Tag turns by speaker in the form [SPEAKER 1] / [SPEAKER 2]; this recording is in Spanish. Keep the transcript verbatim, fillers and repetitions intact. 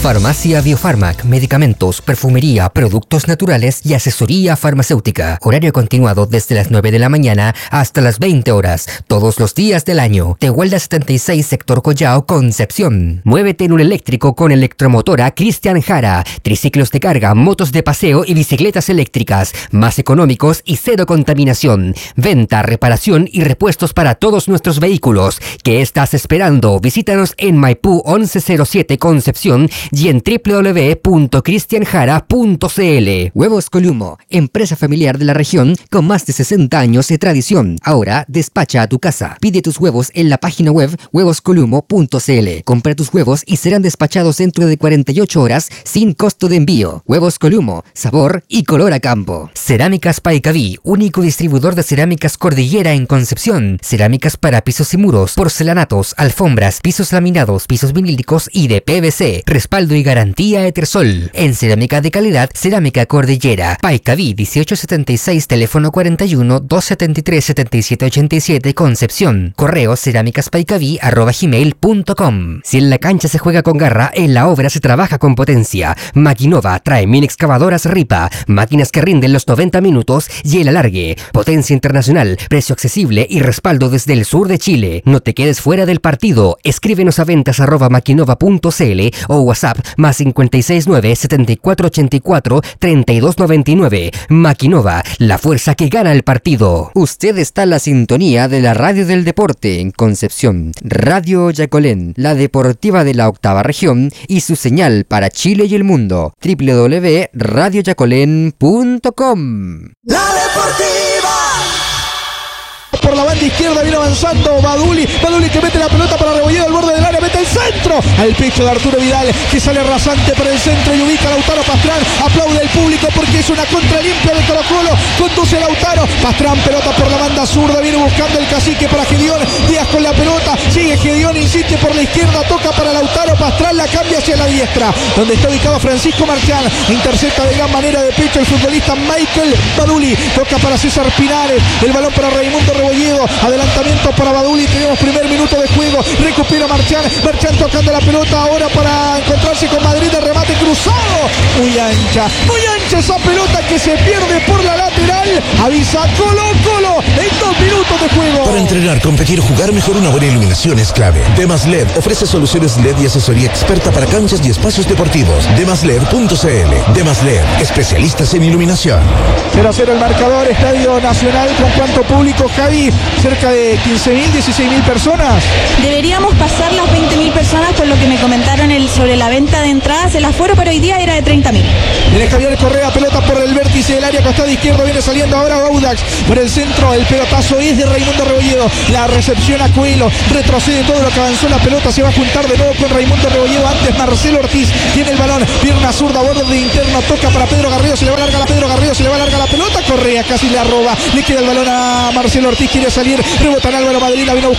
[SPEAKER 1] Farmacia Biofarmac, medicamentos, perfumería, productos naturales y asesoría farmacéutica. Horario continuado desde las nueve de la mañana hasta las veinte horas, todos los días del año. Tehuelda setenta y seis, sector Collao, Concepción. Muévete en un eléctrico con electromotora Cristian Jara. Triciclos de carga, motos de paseo y bicicletas eléctricas, más económicos y cero contaminación. Venta, reparación y repuestos para todos nuestros vehículos. ¿Qué estás esperando? Visítanos en Maipú once cero siete Concepción y en doble u doble u doble u punto cristian jara punto c l. Huevos Columo, empresa familiar de la región con más de sesenta años de tradición. Ahora despacha a tu casa. Pide tus huevos en la página web huevos columo punto c l. Compra tus huevos y serán despachados dentro de cuarenta y ocho horas sin costo de envío. Huevos Columo, sabor y color a campo. Cerámicas Paicaví, único distribuidor de cerámicas Cordillera en Concepción. Cerámicas para pisos y muros, porcelanatos, alfombras, pisos laminados, pisos vinílicos y de P V C. Respaldo y garantía Etersol. En cerámica de calidad, Cerámica Cordillera. Paicaví dieciocho setenta y seis, teléfono cuarenta y uno, doscientos setenta y tres, setenta y siete ochenta y siete, Concepción. Correo cerámicaspaicaví arroba gmail punto com. Si en la cancha se juega con garra, en la obra se trabaja con potencia. Maquinova trae mini excavadoras Ripa, máquinas que rinden los noventa minutos y el alargue. Potencia internacional, precio accesible y respaldo desde el sur de Chile. No te quedes fuera del partido. Escríbenos a ventas arroba maquinova punto c l o WhatsApp más cincuenta y seis nueve, setenta y cuatro ochenta y cuatro, treinta y dos noventa y nueve. Maquinova, la fuerza que gana el partido. Usted está en la sintonía de la radio del deporte en Concepción. Radio Yacolén, la deportiva de la octava región y su señal para Chile y el mundo. doble u doble u doble u punto radio yacolén punto com.
[SPEAKER 2] La deportiva. Por la banda izquierda viene avanzando Baduli, Baduli que mete la pelota para Rebolledo al borde del área, mete el centro al pecho de Arturo Vidal, que sale rasante por el centro y ubica a Lautaro Pastrán. Aplaude el público porque es una contra limpia de Colo Colo, conduce Lautaro Pastrán, pelota por la banda zurda, viene buscando el cacique para Gedeón Díaz con la pelota, sigue Gedeón, insiste por la izquierda, toca para Lautaro Pastrán, la cambia hacia la diestra, donde está ubicado Francisco Marchán, intercepta de gran manera de pecho el futbolista Michael Baduli, toca para César Pinares, el balón para Raimundo Rebolledo, adelantamiento para Baduli, tenemos primer minuto de juego, recupera Marchán, Marchán tocando la pelota ahora para encontrarse con Madrid, el remate cruzado, muy ancha, muy ancha esa pelota que se pierde por la lateral, avisa Colo Colo en dos minutos de juego.
[SPEAKER 3] Para entrenar, competir, jugar mejor, una buena iluminación es clave. Demas L E D ofrece soluciones L E D y asesoría experta para canchas y espacios deportivos. demas led punto c l. Demas L E D, especialistas en iluminación.
[SPEAKER 2] cero a cero el marcador, Estadio Nacional, ¿con cuánto público, Javi? Cerca de quince mil, dieciséis mil personas.
[SPEAKER 4] Deberíamos pasar las veinte mil personas por lo que me comentaron el, sobre la venta de entradas. El aforo para hoy día era de treinta mil.
[SPEAKER 2] Viene Javier Correa, pelota por el vértice del área, costado izquierdo, viene saliendo ahora Audax por el centro, el pelotazo es de Raimundo Rebolledo, la recepción a Coelho, retrocede todo lo que avanzó la pelota, se va a juntar de nuevo con Raimundo Rebolledo, antes Marcelo Ortiz, tiene el balón, pierna zurda, borde de interno, toca para Pedro Garrido, se le va a largar a Pedro Garrido, se le va a largar la pelota, Correa casi la roba, le queda el balón a Marcelo Ortiz, quiere salir, rebota en Álvaro Madrid, la vino a buscar